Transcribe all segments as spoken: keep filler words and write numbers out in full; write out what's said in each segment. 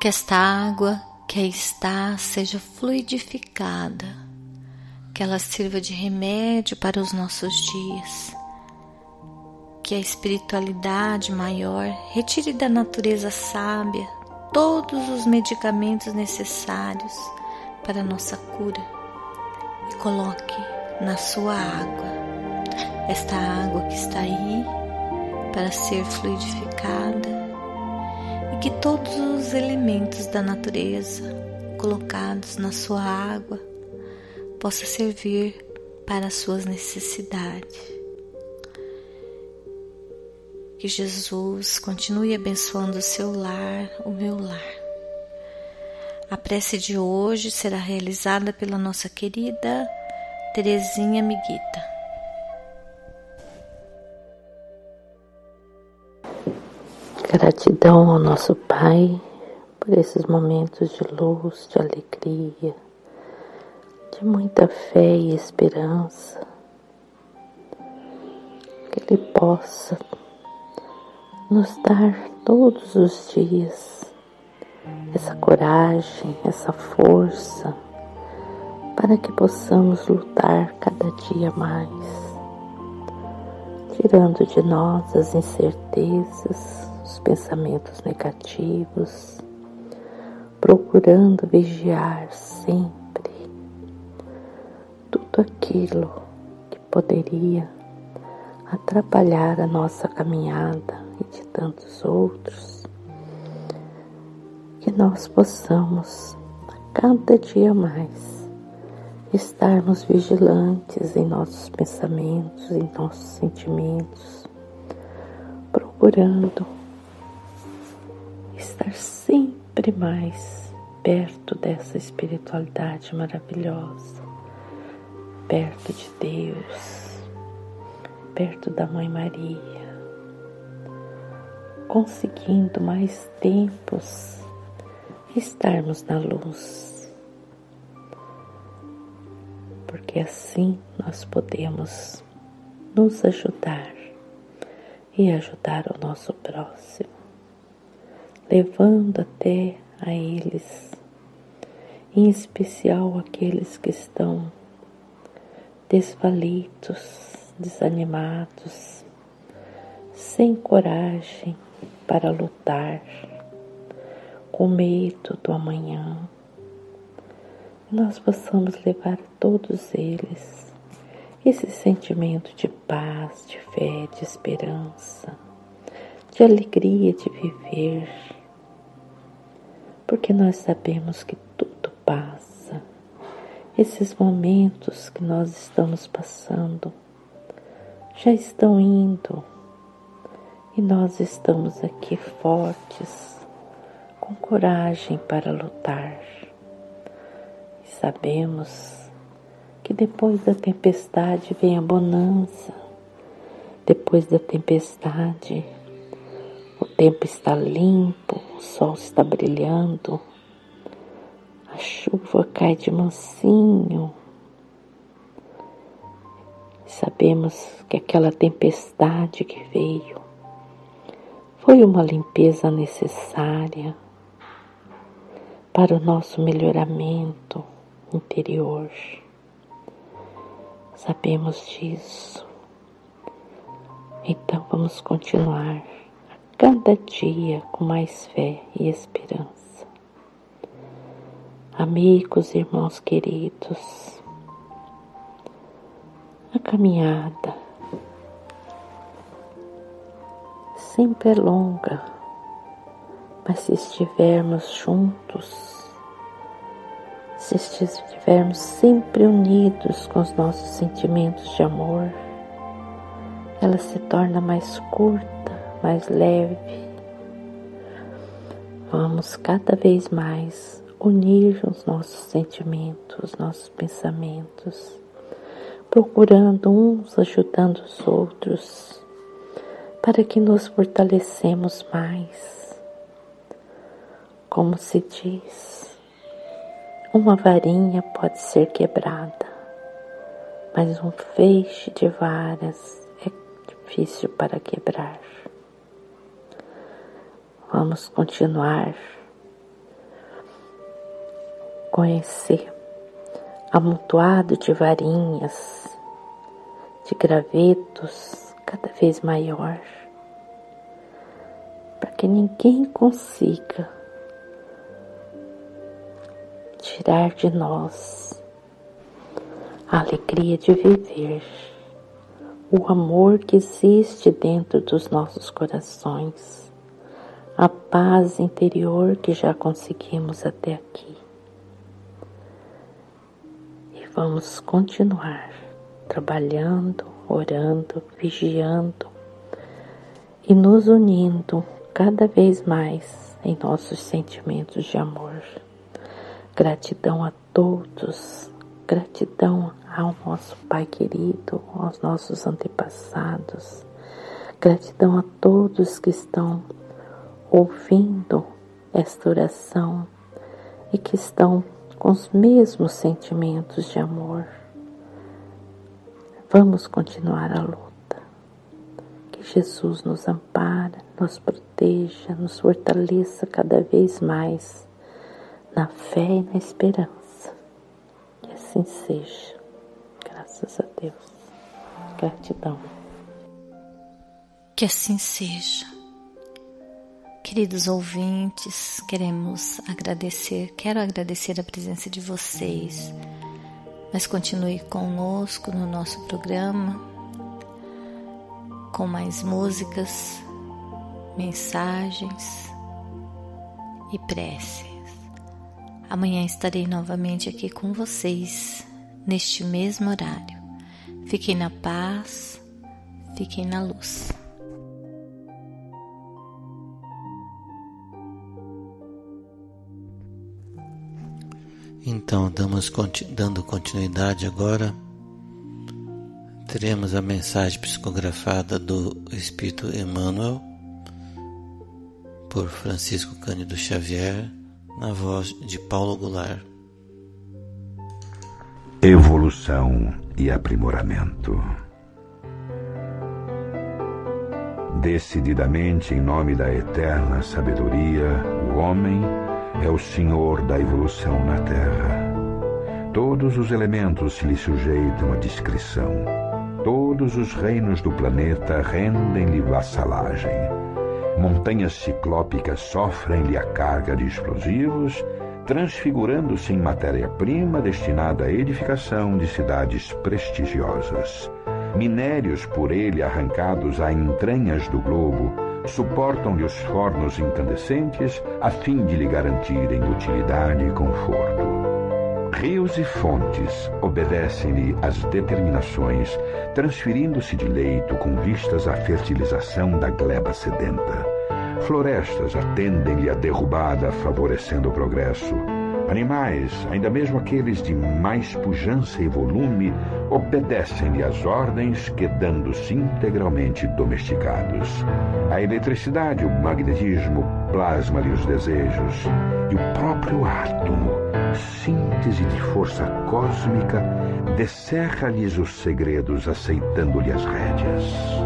Que esta água que aí está seja fluidificada, que ela sirva de remédio para os nossos dias, que a espiritualidade maior retire da natureza sábia todos os medicamentos necessários para a nossa cura e coloque na sua água, esta água que está aí para ser fluidificada, e que todos os elementos da natureza colocados na sua água possa servir para as suas necessidades. Que Jesus continue abençoando o seu lar, o meu lar. A prece de hoje será realizada pela nossa querida Terezinha Miguita. Gratidão ao nosso Pai por esses momentos de luz, de alegria, de muita fé e esperança. Que Ele possa nos dar todos os dias essa coragem, essa força, para que possamos lutar cada dia mais, tirando de nós as incertezas, os pensamentos negativos, procurando vigiar sempre tudo aquilo que poderia atrapalhar a nossa caminhada e de tantos outros, que nós possamos a cada dia mais estarmos vigilantes em nossos pensamentos, em nossos sentimentos, procurando estar sempre mais perto dessa espiritualidade maravilhosa, perto de Deus, perto da Mãe Maria, conseguindo mais tempos estarmos na luz, porque assim nós podemos nos ajudar e ajudar o nosso próximo, levando até a eles, em especial aqueles que estão desvalidos, desanimados, sem coragem para lutar, com medo do amanhã. Nós possamos levar a todos eles esse sentimento de paz, de fé, de esperança, de alegria de viver, porque nós sabemos que tudo passa. Esses momentos que nós estamos passando já estão indo e nós estamos aqui fortes, com coragem para lutar. E sabemos que depois da tempestade vem a bonança, depois da tempestade o tempo está limpo, o sol está brilhando, a chuva cai de mansinho. Sabemos que aquela tempestade que veio foi uma limpeza necessária para o nosso melhoramento interior. Sabemos disso. Então vamos continuar a cada dia com mais fé e esperança. Amigos, irmãos queridos, a caminhada sempre é longa, mas se estivermos juntos, se estivermos sempre unidos com os nossos sentimentos de amor, ela se torna mais curta, mais leve. Vamos cada vez mais unir os nossos sentimentos, os nossos pensamentos, procurando uns ajudando os outros, para que nos fortalecemos mais. Como se diz, uma varinha pode ser quebrada, mas um feixe de varas é difícil para quebrar. Vamos continuar com esse amontoado de varinhas, de gravetos cada vez maior, para que ninguém consiga tirar de nós a alegria de viver, o amor que existe dentro dos nossos corações, a paz interior que já conseguimos até aqui. E vamos continuar trabalhando, orando, vigiando e nos unindo cada vez mais em nossos sentimentos de amor. Gratidão a todos, gratidão ao nosso Pai querido, aos nossos antepassados, gratidão a todos que estão ouvindo esta oração e que estão com os mesmos sentimentos de amor. Vamos continuar a luta. Que Jesus nos ampare, nos proteja, nos fortaleça cada vez mais na fé e na esperança. Que assim seja. Graças a Deus. Gratidão. Que assim seja. Queridos ouvintes, queremos agradecer, quero agradecer a presença de vocês, mas continue conosco no nosso programa, com mais músicas, mensagens e preces. Amanhã estarei novamente aqui com vocês, neste mesmo horário. Fiquem na paz, fiquem na luz. Então, damos, dando continuidade agora, teremos a mensagem psicografada do Espírito Emmanuel, por Francisco Cândido Xavier, na voz de Paulo Goulart. Evolução e aprimoramento. Decididamente, em nome da eterna sabedoria, o homem é o senhor da evolução na Terra. Todos os elementos se lhe sujeitam à discrição. Todos os reinos do planeta rendem-lhe vassalagem. Montanhas ciclópicas sofrem-lhe a carga de explosivos, transfigurando-se em matéria-prima destinada à edificação de cidades prestigiosas. Minérios por ele arrancados a entranhas do globo suportam-lhe os fornos incandescentes a fim de lhe garantirem utilidade e conforto. Rios e fontes obedecem-lhe às determinações, transferindo-se de leito com vistas à fertilização da gleba sedenta. Florestas atendem-lhe a derrubada, favorecendo o progresso. Animais, ainda mesmo aqueles de mais pujança e volume, obedecem-lhe às ordens, quedando-se integralmente domesticados. A eletricidade, o magnetismo, plasma-lhe os desejos. E o próprio átomo, síntese de força cósmica, descerra-lhes os segredos, aceitando-lhe as rédeas.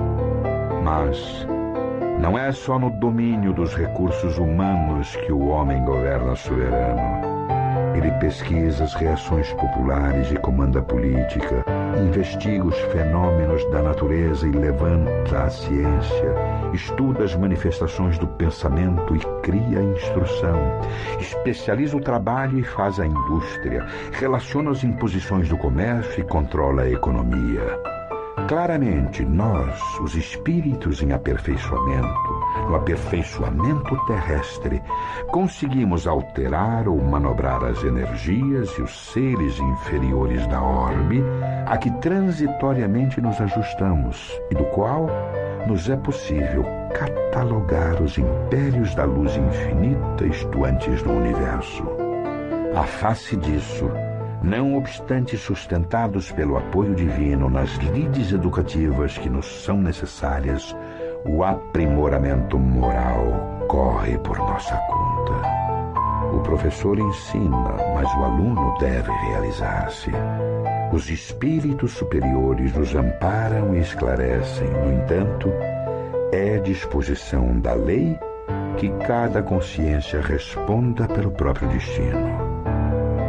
Mas não é só no domínio dos recursos humanos que o homem governa soberano. Ele pesquisa as reações populares e comanda a política, investiga os fenômenos da natureza e levanta a ciência, estuda as manifestações do pensamento e cria a instrução, especializa o trabalho e faz a indústria, relaciona as imposições do comércio e controla a economia. Claramente, nós, os espíritos em aperfeiçoamento, no aperfeiçoamento terrestre, conseguimos alterar ou manobrar as energias e os seres inferiores da orbe a que transitoriamente nos ajustamos e do qual nos é possível catalogar os impérios da luz infinita estuantes no universo. À face disso, não obstante sustentados pelo apoio divino nas lides educativas que nos são necessárias, o aprimoramento moral corre por nossa conta. O professor ensina, mas o aluno deve realizar-se. Os espíritos superiores nos amparam e esclarecem. No entanto, é disposição da lei que cada consciência responda pelo próprio destino.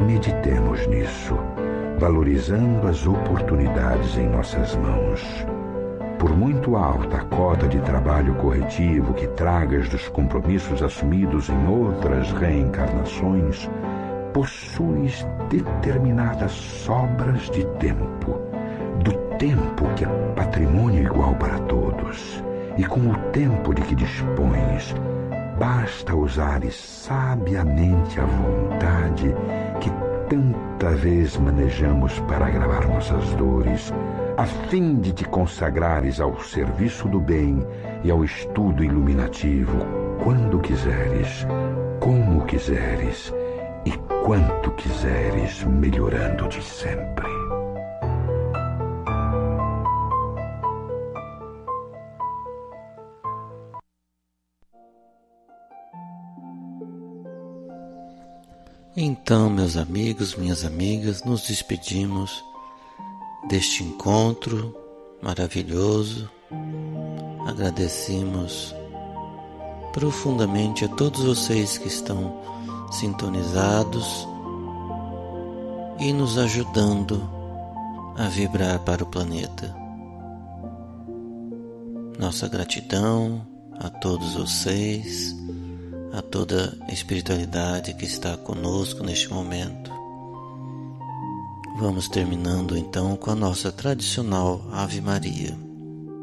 Meditemos nisso, valorizando as oportunidades em nossas mãos. Por muito alta a cota de trabalho corretivo que tragas dos compromissos assumidos em outras reencarnações, possuis determinadas sobras de tempo, do tempo que é patrimônio igual para todos, e com o tempo de que dispões, basta usares sabiamente a vontade que tanta vez manejamos para agravar nossas dores, a fim de te consagrares ao serviço do bem e ao estudo iluminativo, quando quiseres, como quiseres e quanto quiseres, melhorando-te sempre. Então, meus amigos, minhas amigas, nos despedimos deste encontro maravilhoso. Agradecemos profundamente a todos vocês que estão sintonizados e nos ajudando a vibrar para o planeta. Nossa gratidão a todos vocês, a toda a espiritualidade que está conosco neste momento. Vamos terminando então com a nossa tradicional Ave Maria.